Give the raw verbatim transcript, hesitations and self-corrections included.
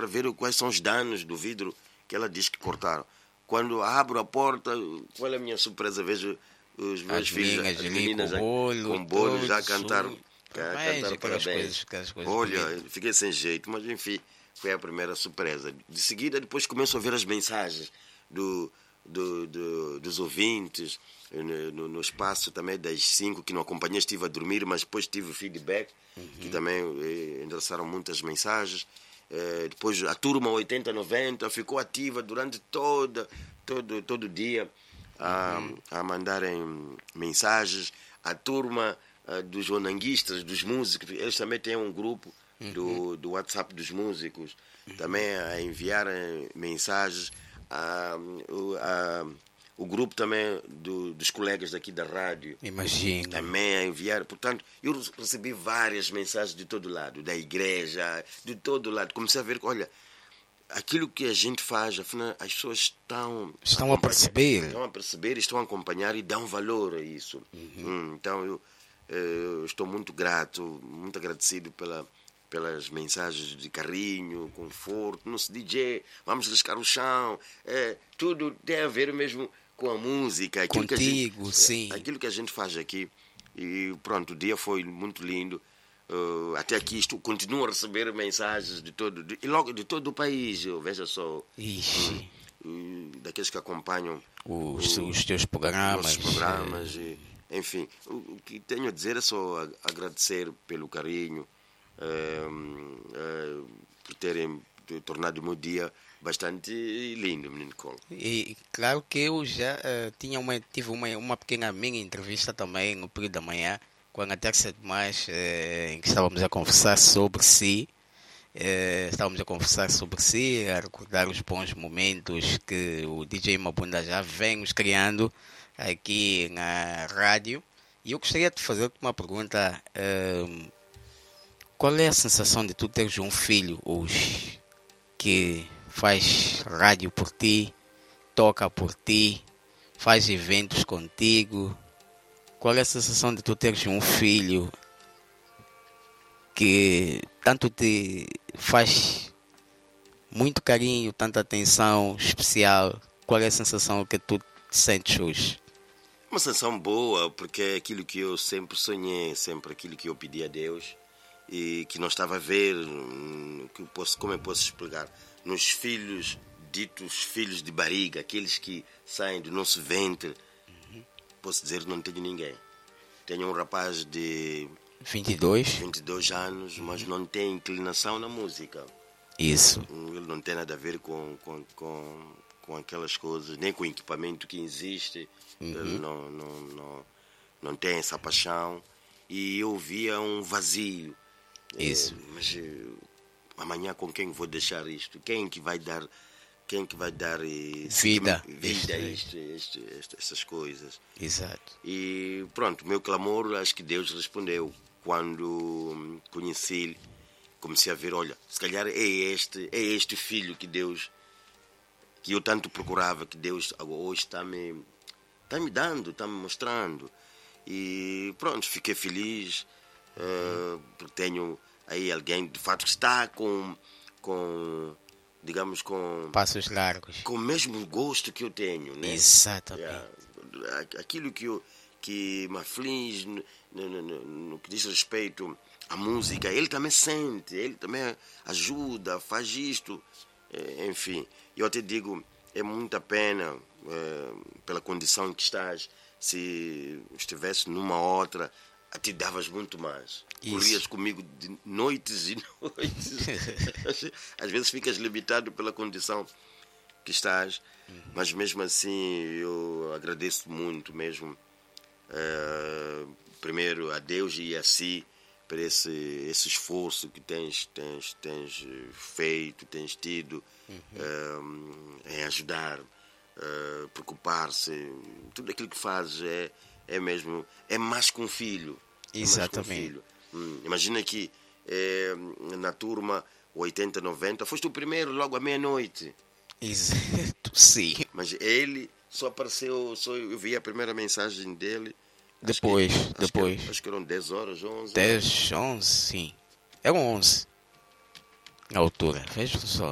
para ver quais são os danos do vidro que ela diz que cortaram. Quando abro a porta, qual é a minha surpresa? Vejo os meus As filhos, meninas as ali meninas com a- bolo, com bolo já a todos, cantar, um- a Parabéns, cantar aquelas parabéns. coisas, aquelas coisas Olha, bonitas. fiquei sem jeito, mas enfim, foi a primeira surpresa. De seguida, depois começo a ver as mensagens do, do, do- dos ouvintes, no, no- no espaço também das cinco que não acompanhei, estive a dormir, mas depois tive feedback, que também eh, endereçaram muitas mensagens. Eh, depois a turma oitenta noventa ficou ativa durante toda, todo, todo o dia a, a mandarem mensagens. A turma ah, dos onanguistas, dos músicos, eles também têm um grupo do, do WhatsApp dos músicos, também a enviarem mensagens. Ah, o, ah, o grupo também do, dos colegas daqui da rádio Imagina. também a enviar. Portanto, eu recebi várias mensagens de todo lado, da igreja, de todo lado. Comecei a ver que, olha, aquilo que a gente faz, afinal, as pessoas estão Estão a perceber. Estão a perceber, estão a acompanhar e dão valor a isso. Hum, então, eu, eu estou muito grato, muito agradecido pela, pelas mensagens de carinho, conforto. Não se D J, vamos riscar o chão. É, tudo tem a ver mesmo com a música. Aquilo que a Contigo, gente, sim. Aquilo que a gente faz aqui. E pronto, o dia foi muito lindo. Uh, até aqui estou, continuo a receber mensagens de todo, de, e logo de todo o país. Eu, veja só, Ixi, uh, daqueles que acompanham os, o- os teus os programas. nossos programas. E, enfim, o, o que tenho a dizer é só a- agradecer pelo carinho, eh, eh, por terem tornado o meu dia bastante lindo, menino Cole. E claro que eu já eh, tinha uma, tive uma, uma pequena mini entrevista também no período da manhã com a Terça de Mais, eh, em que estávamos a conversar sobre si. Eh, estávamos a conversar sobre si, a recordar os bons momentos que o D J Mabunda já vem nos criando aqui na rádio. E eu gostaria de fazer-te uma pergunta. eh, qual é a sensação de tu teres um filho hoje que faz rádio por ti, toca por ti, faz eventos contigo? Qual é a sensação de tu teres um filho que tanto te faz muito carinho, tanta atenção especial? Qual é a sensação que tu sentes hoje? Uma sensação boa, porque é aquilo que eu sempre sonhei, sempre aquilo que eu pedi a Deus e que não estava a ver, hum, que eu posso, como eu posso explicar, nos filhos, ditos filhos de barriga, aqueles que saem do nosso ventre, posso dizer que não tenho ninguém. Tenho um rapaz de vinte e dois? vinte e dois anos, mas não tem inclinação na música. Isso. Ele não tem nada a ver com, com, com, com aquelas coisas, nem com o equipamento que existe. Ele não, não, não, não tem essa paixão. E eu via um vazio. Isso. Eh, mas eh, amanhã com quem vou deixar isto? Quem que vai dar, quem que vai dar eh, Vida. seguimento- vida a Isto. isto, isto, isto, essas coisas? Exato. E pronto, meu clamor, acho que Deus respondeu. Quando hum, conheci-lhe, comecei a ver, olha, se calhar é este, é este filho que Deus, que eu tanto procurava, que Deus hoje está me, está me dando, está me mostrando. E pronto, fiquei feliz, eh, porque tenho aí alguém, de fato, que está com, com digamos, com, Passos largos. com o mesmo gosto que eu tenho, né? Exatamente. Yeah. Aquilo que, eu, que me aflige no, no, no, no que diz respeito à música, ele também sente, ele também ajuda, faz isto. Eh, Enfim, eu até digo, é muita pena, eh, pela condição em que estás, se estivesse numa outra, te davas muito mais. Isso. Corrias comigo de noites e noites. Às vezes ficas limitado pela condição que estás, mas mesmo assim eu agradeço muito mesmo, eh, primeiro a Deus e a si por esse, esse esforço que tens, tens, tens feito, tens tido, eh, em ajudar, eh, preocupar-se. Tudo aquilo que fazes é, é mesmo, é mais que um filho. É mais que um Exatamente. filho. Hum, imagina que eh, na turma oitenta noventa foste o primeiro logo à meia-noite. Exato, sim. Mas ele só apareceu, só eu vi a primeira mensagem dele. acho que- Depois, acho depois. Que, acho que eram dez horas, onze. dez, onze, sim. Eram onze. Na altura, veja só.